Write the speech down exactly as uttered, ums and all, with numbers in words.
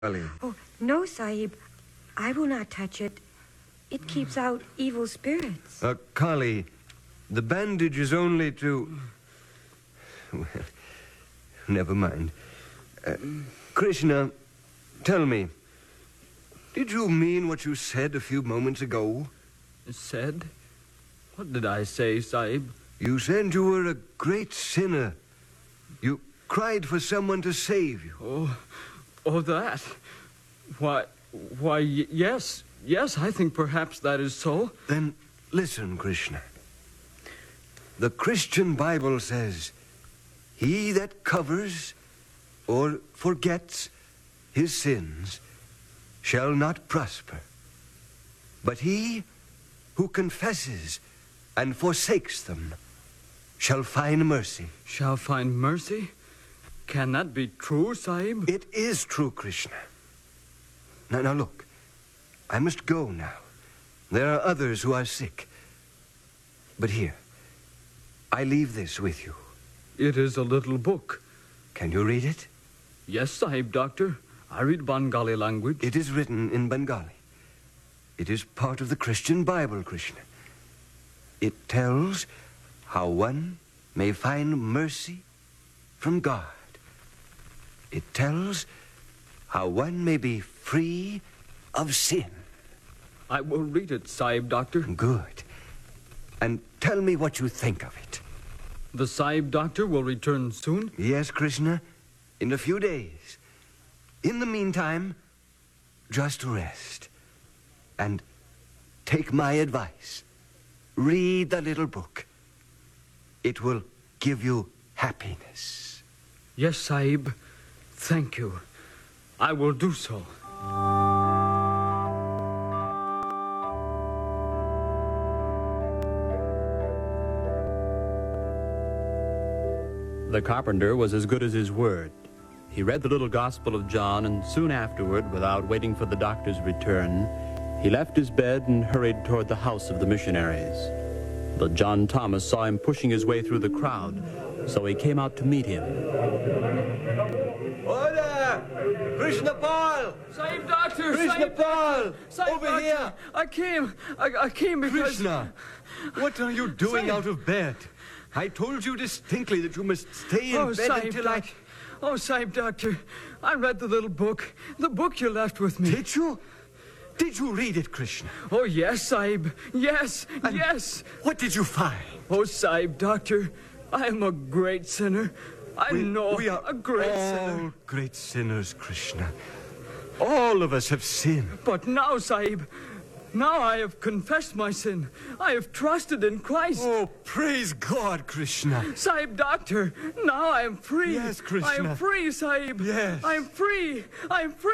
Ali. Oh, no, Sahib. I will not touch it. It keeps out evil spirits. Uh, Kali, the bandage is only to... Well, never mind. Uh, Krishna, tell me, did you mean what you said a few moments ago? Said? What did I say, Sahib? You said you were a great sinner. You cried for someone to save you. Oh, oh, that. Why, why, y- yes, yes, I think perhaps that is so. Then listen, Krishna. The Christian Bible says, he that covers or forgets his sins shall not prosper. But he who confesses and forsakes them shall find mercy. Shall find mercy? Can that be true, Sahib? It is true, Krishna. Now, now look, I must go now. There are others who are sick. But here, I leave this with you. It is a little book. Can you read it? Yes, Sahib, Doctor. I read Bengali language. It is written in Bengali. It is part of the Christian Bible, Krishna. It tells how one may find mercy from God. It tells how one may be free of sin. I will read it, Sahib, Doctor. Good. And tell me what you think of it. The Sahib Doctor will return soon? Yes, Krishna, in a few days. In the meantime, just rest. And take my advice. Read the little book. It will give you happiness. Yes, Sahib. Thank you. I will do so. The carpenter was as good as his word. He read the little Gospel of John, and soon afterward, without waiting for the doctor's return, he left his bed and hurried toward the house of the missionaries. But John Thomas saw him pushing his way through the crowd, so he came out to meet him. Order! Krishna Pal! Sahib Doctor! Krishna Sahib Pal! Sahib Over Doctor, here! I came. I, I came because... Krishna! What are you doing Sahib. out of bed? I told you distinctly that you must stay in Oh, bed Sahib until Doc- I... Oh, Sahib Doctor, I read the little book. The book you left with me. Did you? Did you read it, Krishna? Oh, yes, Sahib. Yes, And yes. What did you find? Oh, Sahib Doctor, I am a great sinner. I We, know we are a great all sinner. great sinners, Krishna. All of us have sinned. But now, Sahib, now I have confessed my sin. I have trusted in Christ. Oh, praise God, Krishna. Sahib Doctor, now I am free. Yes, Krishna. I am free, Sahib. Yes. I am free. I am free.